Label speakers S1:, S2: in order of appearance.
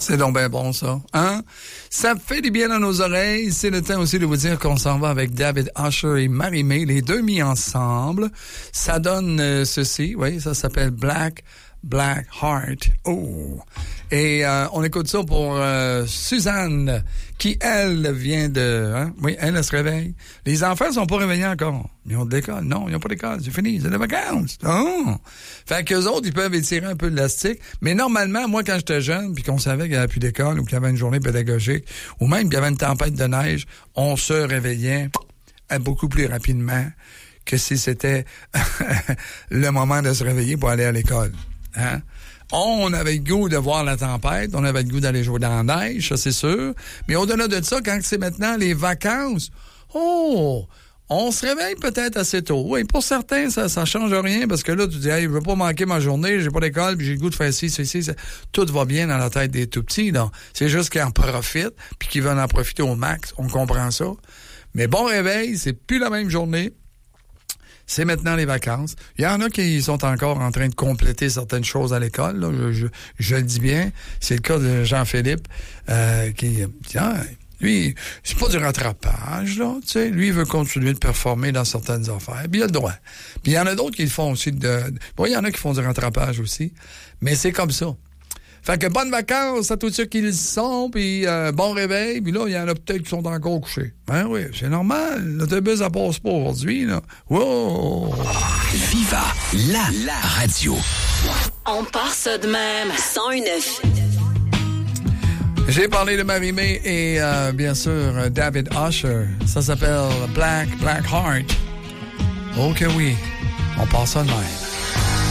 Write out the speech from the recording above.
S1: C'est donc bien bon, ça. Hein? Ça fait du bien dans nos oreilles. C'est le temps aussi de vous dire qu'on s'en va avec David Usher et Marie-May, les deux mis ensemble. Ça donne ceci, oui, ça s'appelle Black Heart. Oh! Et on écoute ça pour Suzanne, qui, elle, vient de... Hein? Oui, elle se réveille. Les enfants sont pas réveillés encore. Ils ont de l'école. Non, ils n'ont pas d'école. C'est fini. C'est les vacances. Oh! Fait qu'eux autres, ils peuvent étirer un peu de l'élastique. Mais normalement, moi, quand j'étais jeune, puis qu'on savait qu'il n'y avait plus d'école ou qu'il y avait une journée pédagogique, ou même qu'il y avait une tempête de neige, on se réveillait beaucoup plus rapidement que si c'était le moment de se réveiller pour aller à l'école. Hein? On avait le goût de voir la tempête, on avait le goût d'aller jouer dans la neige, ça c'est sûr. Mais au-delà de ça, quand c'est maintenant les vacances, on se réveille peut-être assez tôt. Oui, pour certains, ça change rien parce que là, tu dis, hey, je veux pas manquer ma journée, j'ai pas d'école, puis j'ai le goût de faire ci. Tout va bien dans la tête des tout-petits. Donc, c'est juste qu'ils en profitent, puis qu'ils veulent en profiter au max. On comprend ça. Mais bon réveil, c'est plus la même journée. C'est maintenant les vacances. Il y en a qui sont encore en train de compléter certaines choses à l'école. Là. Je le dis bien. C'est le cas de Jean-Philippe qui lui, c'est pas du rattrapage, là. Tu sais, lui, il veut continuer de performer dans certaines affaires. Puis il a le droit. Puis il y en a d'autres qui le font aussi. Bon, il y en a qui font du rattrapage aussi. Mais c'est comme ça. Fait que bonnes vacances à tous ceux qui le sont, puis bon réveil, puis là, il y en a peut-être qui sont encore couchés. Ben oui, c'est normal. L'autobus, ça passe pas aujourd'hui, là. Wow!
S2: Viva la radio.
S3: On part ça de même. 101.9.
S1: J'ai parlé de Marie-May et bien sûr David Usher. Ça s'appelle Black Heart. Oh que oui, on part ça de même.